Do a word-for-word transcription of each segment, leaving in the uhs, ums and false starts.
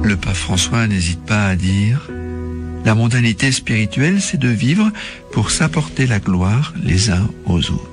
Le pape François n'hésite pas à dire « La mondanité spirituelle, c'est de vivre pour s'apporter la gloire les uns aux autres. »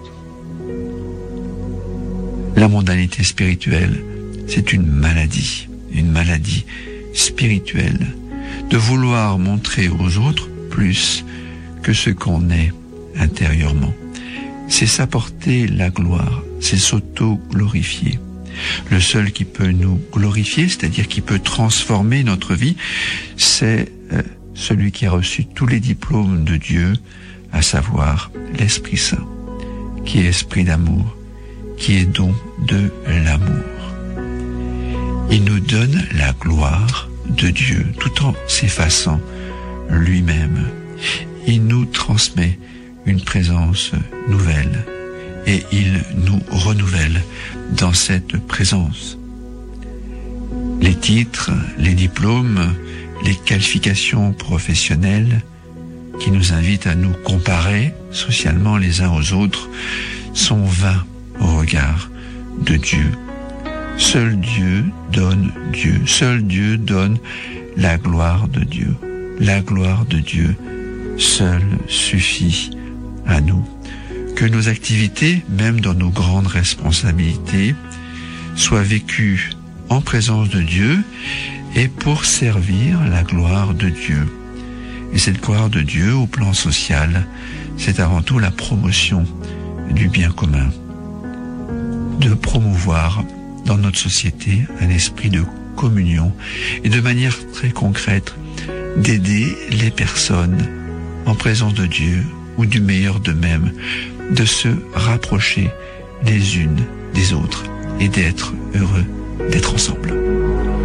La mondanité spirituelle, c'est une maladie, une maladie spirituelle, de vouloir montrer aux autres plus que ce qu'on est intérieurement. C'est s'apporter la gloire, c'est s'auto-glorifier. Le seul qui peut nous glorifier, c'est-à-dire qui peut transformer notre vie, c'est euh, celui qui a reçu tous les diplômes de Dieu, à savoir l'Esprit Saint, qui est esprit d'amour, qui est don de l'amour. Il nous donne la gloire de Dieu, tout en s'effaçant lui-même. Il nous transmet une présence nouvelle et il nous renouvelle dans cette présence. Les titres, les diplômes, les qualifications professionnelles qui nous invitent à nous comparer socialement les uns aux autres sont vains au regard de Dieu. Seul Dieu donne Dieu. Seul Dieu donne la gloire de Dieu. La gloire de Dieu seule suffit à nous. Que nos activités, même dans nos grandes responsabilités, soient vécues en présence de Dieu et pour servir la gloire de Dieu. Et cette gloire de Dieu au plan social, c'est avant tout la promotion du bien commun. De promouvoir dans notre société un esprit de communion et de manière très concrète d'aider les personnes en présence de Dieu ou du meilleur d'eux-mêmes, de se rapprocher les unes des autres et d'être heureux d'être ensemble.